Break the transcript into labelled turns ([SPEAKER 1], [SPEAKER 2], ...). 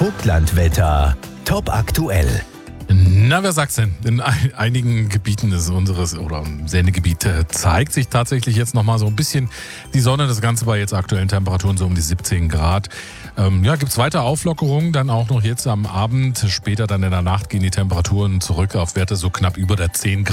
[SPEAKER 1] Vogtlandwetter. Top aktuell.
[SPEAKER 2] Na, wer sagt's denn? In einigen Gebieten unseres oder im Sendegebiet zeigt sich tatsächlich jetzt nochmal so ein bisschen die Sonne. Das Ganze bei jetzt aktuellen Temperaturen so um die 17 Grad. Gibt's weiter Auflockerungen, dann auch noch jetzt am Abend. Später dann in der Nacht gehen die Temperaturen zurück auf Werte so knapp über der 10 Grad.